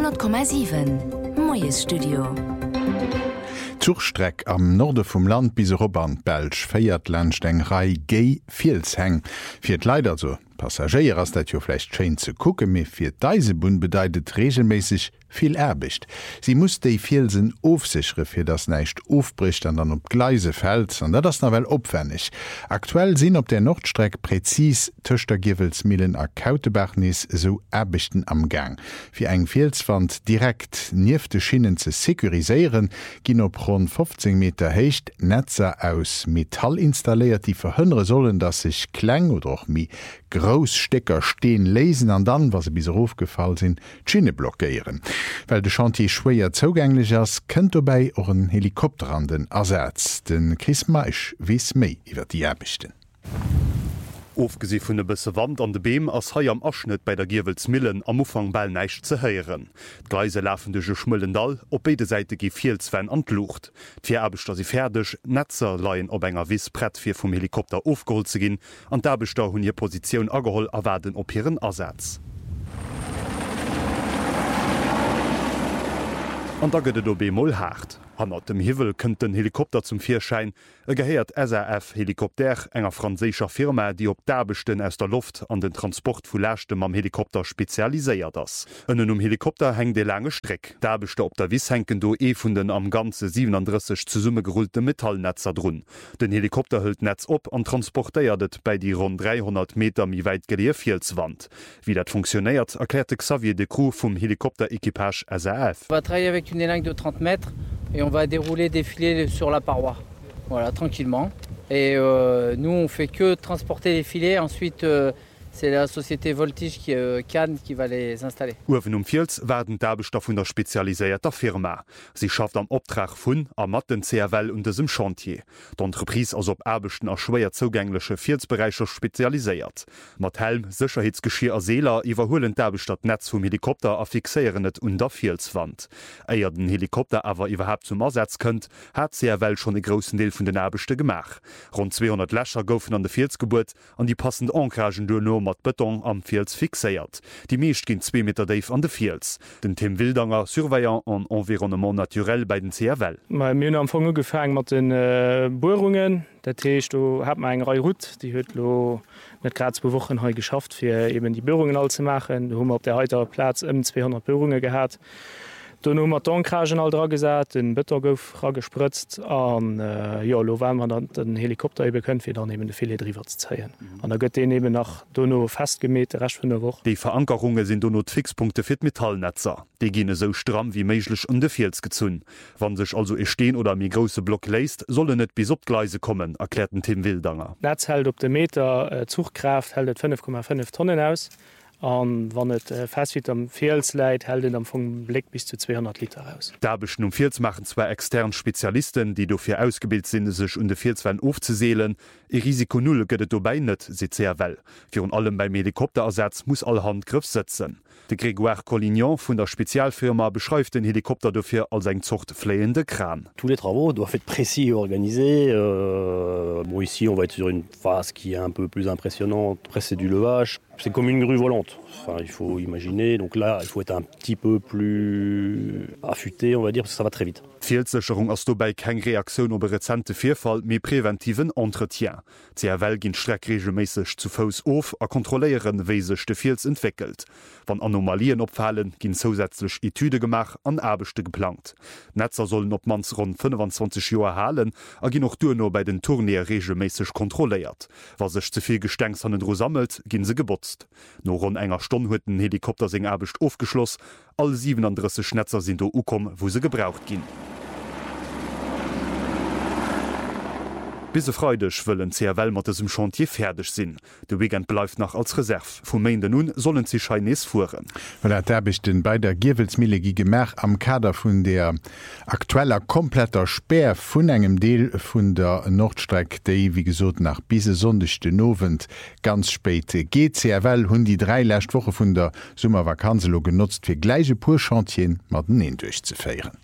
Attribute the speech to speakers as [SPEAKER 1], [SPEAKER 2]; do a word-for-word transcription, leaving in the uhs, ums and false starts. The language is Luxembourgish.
[SPEAKER 1] hundert Komma sieben Moes Studio.
[SPEAKER 2] Zugstreck am Norde vum Land bis Robern Belsch féiert Landstängerei Gei Vielshäng. Fir d Leider so Passagier ass dat jo flecht schein ze kucke, méi fir d'Eisebun bedeidet regelmäßig viel erbicht. Sie muss déi Vielsen ofsichre fir das näicht ofbricht an dann op Gleise fällt, an dat das na well opwennig. Aktuell sinn op der Nordstreck präzis Töchter Giwelsmillen a Kautebachnis so erbichten am Gang. Fi eng Vielswand direkt niefte Schienen ze sekuriseieren, ginn op rund fünfzehn Meter heicht Netzer aus Metall installiert, die verhënnere sollen, dass sich Klang oder auch mi Großstecker stehen lesen an dann, was sie bis aufgefallen sind, Schiene blockieren. Weil de Chantier schwer zugänglich ist, könnt dabei auch ein Helikopter an den Ersatz. Den Chris Meisch wies mehr über die Erbichten.
[SPEAKER 3] Aufgesi vun de bësse Wand an de Beem ass hai am Aschnitt bei der Giwelsmillen am Ufang ball neicht ze heieren. Gleise lafen dege Schmëllendal, op beide Seite gi Vielzwen an Luucht. D'Vier Erbechter si fertigerdeg, Netzer laien op enger Wiss Brett fir vum Helikopter aufgeholt ze ginn, an d'Erbechter hunn hier Positionioun ageholl awerden op hireieren Ersatz. An da gëtt do Bemoll hart. An dem Hiwel kënnt den Helikopter zum Vierschein, e gehéiert S A F Helikopter enger franzécher Firma, die op d'Erbechten aus der Luft an den Transport vu Lächtem am Helikopter speziaiséiert ass. Ënnen um Helikopter heng de lange Streck. D'Erbechte op der Wiss henken do e vun den am ganze siebenunddreißig zu Summe gerullte Metallnetzer drun. Den Helikopter hëlt Netz op an transportéiertet bei die rund dreihundert Meter mi weit geleer Vielswand. Wie dat funktioniert, erklärte Xavier de Croo vom Helikopterequipage S A F.
[SPEAKER 4] On va travailler avec une élingue de trente mètres et on va dérouler des filets sur la paroi, voilà, tranquillement. Et euh, nous, on fait que transporter les filets. Ensuite, euh, c'est la société Voltige qui, euh, Cannes qui va les installer.
[SPEAKER 3] Uwen um Vils werden d'Erbechter vun der spezialiséierter Firma. Sie schafft am Optrag vun a mat den C R L und desem Chantier. D'Entreprise ass op Erbechten a schwéier zugänglesche Vilsbereicher spezialiséiert. Mat Helm, Sicherheitsgeschirr a Seeler iwwerhoelen d'Erbechter Netz vum Helikopter a fixéieren net un der Vilswand. Eier den Helikopter awer iwwerhap zum Ersatz kënnt, hat C R L schon e grossen Deel vun den Erbechte gemach. Rund zweihundert Lächer goufen an de Vilsgeburt an die passend Ankragen do no mat Beton am Vils fixéiert. Die meescht ginn zwei Meter Dave an de Vils. Den Tim Wildanger, Surveillant an Environnement naturell bei den C R L.
[SPEAKER 5] Ma Mün am Fonge gefang mat den äh, Bohrungen. Dat Techt do hat ma eng Rei Rut, die huet lo net grad zwei Wochen he geschafft, fir eben die Bohrungen all ze machen. Du hummer op der heutiger Platz ëm zweihundert Bohrungen gehabt. Don hummer d'Ankragen all dra gesat, den Bëtter gouf ra gespritzt an äh, ja, lo war man dann den Helikopter iwbe kënnt, fir dann eben de File driwer ze zeien. An der gëtt den eben nach Donno festgemet recht vun der Woche.
[SPEAKER 3] Die Verankerungen sind donno Fixpunkte fir Metallnetzer. Die ginne so stramm wie méiglech un de Vils gezunn. Wann sech also e steen oder mi grosse Block läist, solle net bis op Gleise kommen, erklärten Tim Wildanger.
[SPEAKER 5] Netz hält op de Meter äh, Zugkraft hält fünf Komma fünf Tonnen aus. An wann et äh, festwit am Vils läit, hält am vum Blick bis zu zweihundert Liter aus.
[SPEAKER 3] D'Erbechten um Vils machen zwei extern Spezialisten, die dofir ausgebildet sinn, sech un de Vilswein ofzeseelen. E Risiko null gëtt dobei net, se sehr well. Fi un allem beim Helikopterersatz muss all Hand Griff setzen. De Grégoire Collignon vun der Spezialfirma beschreift den Helikopter dofir als eng zocht fléende Kran.
[SPEAKER 6] Tous les travaux doivent être précis et organisés. Euh, bon, ici, on va être sur une phase qui est un peu plus impressionnante. Après, c'est du levage. C'est comme une grue volante. Enfin, il faut imaginer. Donc là, il faut être un petit peu plus affûté, on va dire, parce que ça va très vite.
[SPEAKER 3] Vielsicherung ass dobei keng Reaktion op rezente Vierfall méi präventiven Entretien. C R L ginn streckregelméisseg zu Fous of a kontroléieren wéi sech de Vils entwickelt. Wann Anomalien opfallen, ginn zusätzlech Etüde gemach an Erbechte geplant. Netzer sollen op mans rund fünfundzwanzig Joer halen, a ginn noch duer no bei den Tourneer regelméisseg kontroléiert. Was sech zuviel Gestenks an den Dro sammelt, ginn se gebotzt. No rund enger Stonn huet den Helikopter seg Erbecht aufgeschloss, all siebenunddreißig Netzer sind do ukom, wo se gebraucht ginn. Bise freudech wëllen C R L mat dem Chantier fertig sinn. De Wegent bleif nach als Reserv. Vu Mainde nun sollen sie Chinese fuhren.
[SPEAKER 2] Well er derbechten bei der Giwelsmille gi gemerk am Kader vun der aktueller kompletter Speer vun engem Deel vun der Nordstreck déi wie gesot nach bise sondechte Novent ganz spéite. G C R L hunn die drei Lächtwoche vun der Summervakanzelo genutzt fir gleiche Purchantien mat den en durchzufeieren.